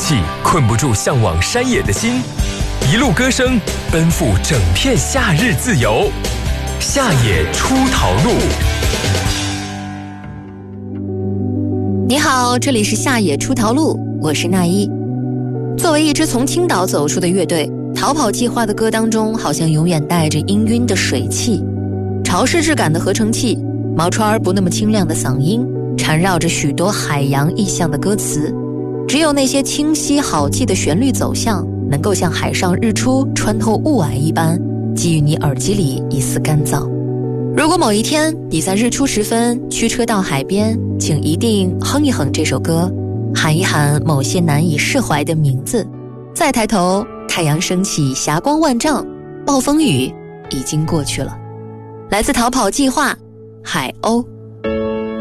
气困不住向往山野的心，一路歌声奔赴整片夏日自由。夏野出逃路。 你好，这里是夏野出逃路，我是那一。作为一支从青岛走出的乐队，逃跑计划的歌当中好像永远带着氤氲的水汽，潮湿质感的合成器，毛川不那么清亮的嗓音，缠绕着许多海洋意象的歌词。只有那些清晰好记的旋律走向，能够像海上日出穿透雾霭一般，给予你耳机里一丝干燥。如果某一天你在日出时分驱车到海边，请一定哼一哼这首歌，喊一喊某些难以释怀的名字，再抬头，太阳升起，霞光万丈，暴风雨已经过去了。来自逃跑计划，海鸥。